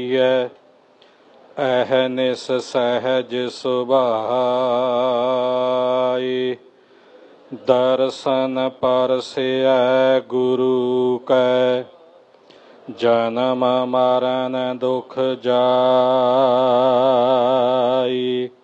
ਪਾਈਐ। ਅਹਨਿਸ ਸਹਿਜ ਸੁਭਾਈ, ਦਰਸ਼ਨ ਪਰਸਿਐ ਗੁਰੂ ਕੈ। ਜਨਮ ਮਰਨ ਦੁਖ ਜਾਈ,